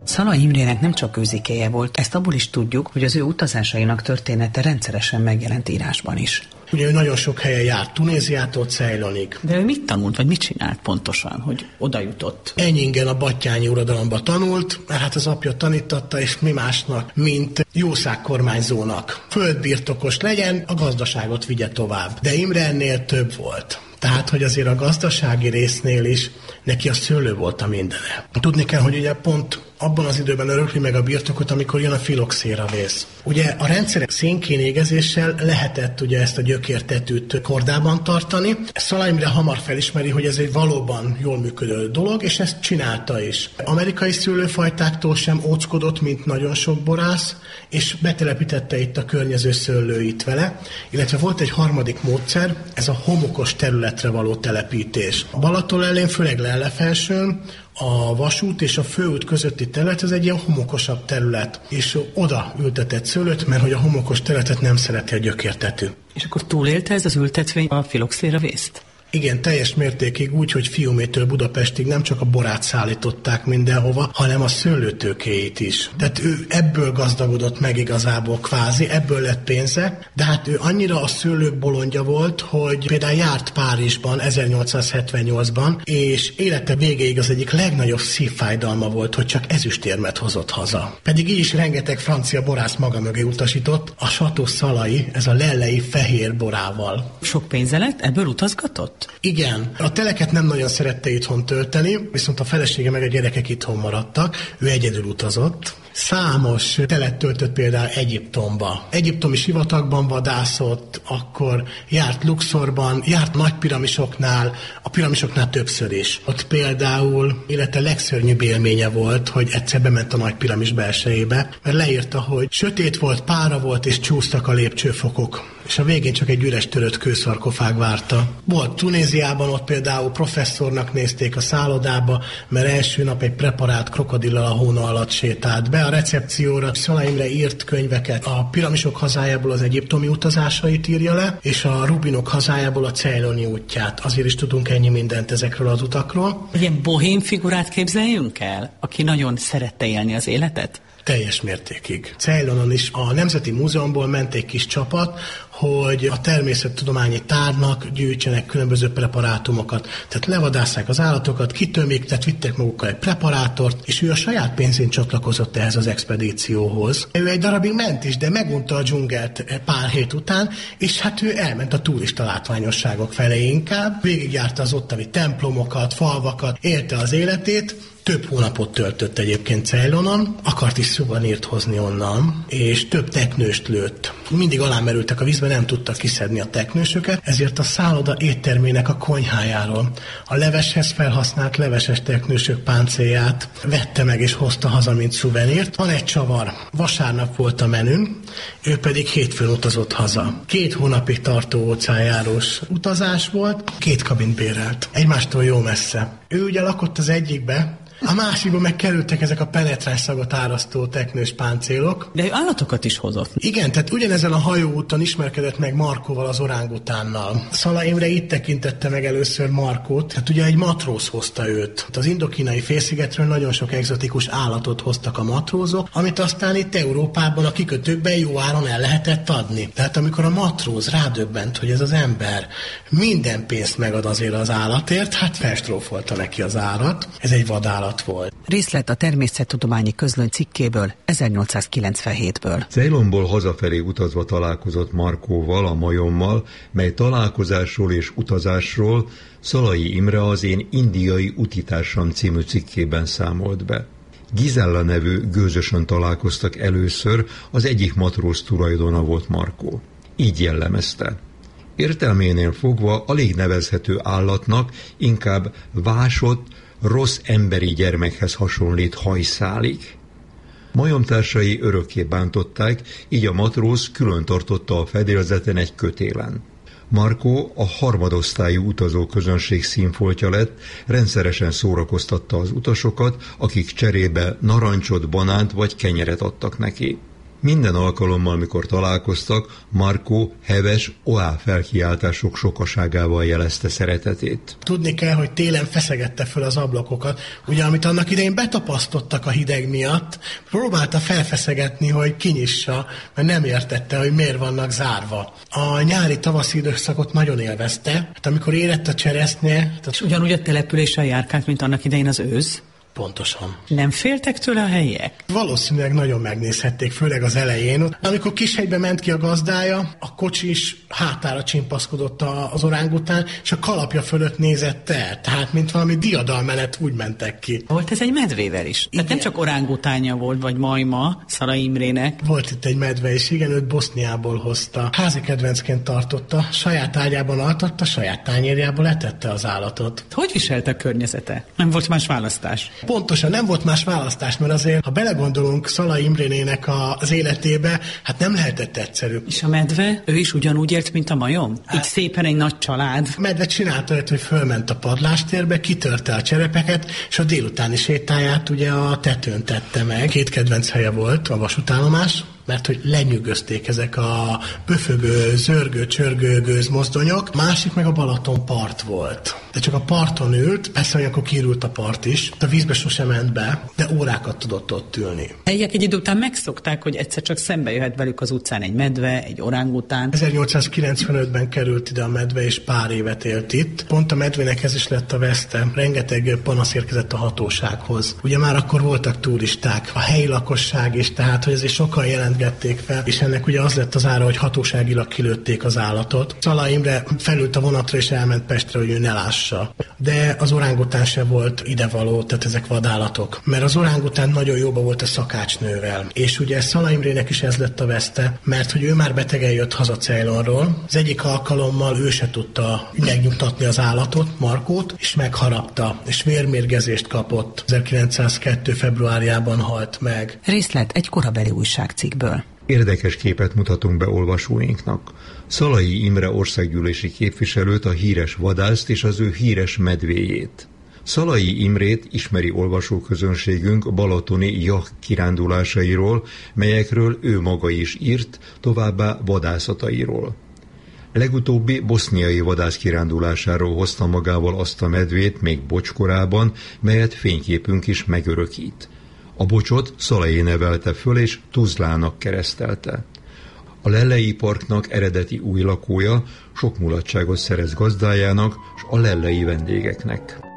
Szalai Imrének nem csak őzikéje volt, ezt abból is tudjuk, hogy az ő utazásainak története rendszeresen megjelent írásban is. Ugye ő nagyon sok helyen járt, Tunéziától Ceylonig. De ő mit tanult, vagy mit csinált pontosan, hogy oda jutott? Enyingen a battyányi uradalomba tanult, mert hát az apja tanítatta, és mi másnak, mint jószágkormányzónak. Földbirtokos legyen, a gazdaságot vigye tovább. De Imre ennél több volt. Tehát, hogy azért a gazdasági résznél is neki a szőlő volt a mindene. Tudni kell, hogy ugye pont abban az időben örökli meg a birtokot, amikor jön a filoxéravész. Ugye a rendszer szénkén égezéssel lehetett ugye ezt a gyökértetőt kordában tartani. Szalai Imre hamar felismeri, hogy ez egy valóban jól működő dolog, és ezt csinálta is. Amerikai szőlőfajtáktól sem óckodott, mint nagyon sok borász, és betelepítette itt a környező szőlőit vele, illetve volt egy harmadik módszer, ez a homokos területre való telepítés. A Balaton ellén, főleg Lellefelsőn, a vasút és a főút közötti terület, ez egy ilyen homokosabb terület, és oda ültetett szőlőt, mert hogy a homokos területet nem szereti a gyökértető. És akkor túlélte ez az ültetvény a filoxéravészt? Igen, teljes mértékig úgy, hogy Fiumétől Budapestig nem csak a borát szállították mindenhova, hanem a szőlőtőkéjét is. Tehát ő ebből gazdagodott meg igazából kvázi, ebből lett pénze, de hát ő annyira a szőlők bolondja volt, hogy például járt Párizsban 1878-ban, és élete végéig az egyik legnagyobb szívfájdalma volt, hogy csak ezüstérmet hozott haza. Pedig így is rengeteg francia borász maga mögé utasított, a Chateau Szalai, ez a lellei fehér borával. Sok pénze lett? Ebből utazgatott? Igen. A teleket nem nagyon szerette itthon tölteni, viszont a felesége meg a gyerekek itthon maradtak. Ő egyedül utazott. Számos telet töltött például Egyiptomba. Egyiptomi sivatagban vadászott, akkor járt Luxorban, járt nagy piramisoknál, a piramisoknál többször is. Ott például élete legszörnyűbb élménye volt, hogy egyszer bement a nagy piramis belsejébe, mert leírta, hogy sötét volt, pára volt és csúsztak a lépcsőfokok. És a végén csak egy üres törött kőszarkofág várta. Volt Tunéziában, ott például professzornak nézték a szállodába, mert első nap egy preparált krokodillal a hóna alatt sétált be. A recepcióra Szalai Imre írt könyveket. A piramisok hazájából az egyiptomi utazásait írja le, és a rubinok hazájából a ceyloni útját. Azért is tudunk ennyi mindent ezekről az utakról. Ilyen bohém figurát képzeljünk el, aki nagyon szerette élni az életet? Teljes mértékig. Ceylonon is a Nemzeti Múzeumból ment egy kis csapat, hogy a természettudományi tárnak gyűjtsenek különböző preparátumokat. Tehát levadásszák az állatokat, kitömik, tehát vittek magukkal egy preparátort, és ő a saját pénzén csatlakozott ehhez az expedícióhoz. Ő egy darabig ment is, de megunta a dzsungelt pár hét után, és hát ő elment a turista látványosságok felé inkább. Végigjárta az ottani templomokat, falvakat, élte az életét. Több hónapot töltött egyébként Ceylonon, akart is szuvanírt hozni onnan, és több teknőst lőtt. Mindig alámerültek a vízbe, nem tudtak kiszedni a teknősöket, ezért a szálloda éttermének a konyhájáról a leveshez felhasznált leveses teknősök páncélját vette meg és hozta haza, mint szuvenírt. Van egy csavar, vasárnap volt a menün, ő pedig hétfőn utazott haza. 2 hónapig tartó óceánjárós utazás volt, 2 kabint bérelt, egymástól jó messze. Ő ugye lakott az egyikbe, a másikban meg kerültek ezek a penetráns szagot árasztó teknős páncélok. De ő állatokat is hozott. Igen, tehát ugyanezen a hajóúton ismerkedett meg Markóval, az orángutánnal. Szalai Imre itt tekintette meg először Markót, hát ugye egy matróz hozta őt. Az indokínai félszigetről nagyon sok egzotikus állatot hoztak a matrózok, amit aztán itt Európában a kikötőkben jó áron el lehetett adni. Tehát amikor a matróz rádöbbent, hogy ez az ember minden pénzt megad azért az állatért, hát felstrófolta neki az árat. Ez egy vadállat volt. Részlet a Természettudományi Közlöny cikkéből 1897-ből. Ceylonból hazafelé utazva találkozott Markóval, a majommal, mely találkozásról és utazásról Szalai Imre az Én indiai utitársam című cikkében számolt be. Gizella nevű gőzösön találkoztak először, az egyik matróz tulajdona volt Markó. Így jellemezte. Értelménél fogva alig nevezhető állatnak, inkább vásott, rossz emberi gyermekhez hasonlít hajszálig. Majomtársai örökké bántották, így a matróz külön tartotta a fedélzeten egy kötélen. Markó a harmadosztályú utazóközönség színfoltja lett, rendszeresen szórakoztatta az utasokat, akik cserébe narancsot, banánt vagy kenyeret adtak neki. Minden alkalommal, mikor találkoztak, Markó heves oá felkiáltások sokaságával jelezte szeretetét. Tudni kell, hogy télen feszegette föl az ablakokat, ugye amit annak idején betapasztottak a hideg miatt, próbálta felfeszegetni, hogy kinyissa, mert nem értette, hogy miért vannak zárva. A nyári-tavaszi időszakot nagyon élvezte, hát amikor érett a cseresznye... És ugyanúgy a településen járkált, mint annak idején az ősz? Pontosan. Nem féltek tőle a helyiek? Valószínűleg nagyon megnézhették, főleg az elején. Amikor Kishegybe ment ki a gazdája, a kocsi is hátára csimpaszkodott az orángután, és a kalapja fölött nézett el. Tehát, mint valami diadalmenet, úgy mentek ki. Volt ez egy medvével is? Tehát nem csak orángutánja volt, vagy majma Szalai Imrének. Volt itt egy medve, és igen, őt Boszniából hozta. Házi kedvencként tartotta, saját ágyában altatta, saját tányérjából etette az állatot. Hogy viselte a környezete? Nem volt más választás? Pontosan, nem volt más választás, mert azért, ha belegondolunk Szalai Imrénének az életébe, hát nem lehetett egyszerű. És a medve, ő is ugyanúgy élt, mint a majom? Így szépen egy nagy család. A medve csinálta olyat, hogy fölment a padlástérbe, kitörte a cserepeket, és a délutáni sétáját ugye a tetőn tette meg. 2 kedvenc helye volt a vasútállomás, mert hogy lenyűgözték ezek a böfögő, zörgő, csörgő gőzmozdonyok. Másik meg a Balaton part volt. De csak a parton ült, persze olyankor kiürült a part is, a vízbe sosem ment be, de órákat tudott ott ülni. Helyiek egy idő után megszokták, hogy egyszer csak szembe jöhet velük az utcán egy medve, egy orángután. 1895-ben került ide a medve, és pár évet élt itt. Pont a medvének ez is lett a veszte. Rengeteg panasz érkezett a hatósághoz. Ugye már akkor voltak turisták, a helyi lakosság is, tehát hogy ezért sokan jelentgették fel, és ennek ugye az lett az ára, hogy hatóságilag kilőtték az állatot. Szalai Imre felült a vonatra, és elment Pestre, hogy ő ne lássa. De az orángután se volt idevaló, tehát ezek vadállatok. Mert az orángután nagyon jóba volt a szakácsnővel. És ugye Szalai Imrének is ez lett a veszte, mert hogy ő már betegen jött haza Ceylonról. Az egyik alkalommal ő se tudta megnyugtatni az állatot, Markót, és megharapta, és vérmérgezést kapott. 1902. februárjában halt meg. Részlet egy korabeli újságcikkből. Érdekes képet mutatunk be olvasóinknak. Szalai Imre országgyűlési képviselőt, a híres vadászt és az ő híres medvéjét. Szalai Imrét ismeri olvasóközönségünk balatoni jah kirándulásairól, melyekről ő maga is írt, továbbá vadászatairól. Legutóbbi boszniai vadász kirándulásáról hozta magával azt a medvét még bocskorában, melyet fényképünk is megörökít. A bocsot Szalai nevelte föl és Tuzlának keresztelte. A Lellei Parknak eredeti új lakója sok mulatságot szerez gazdájának s a lellei vendégeknek.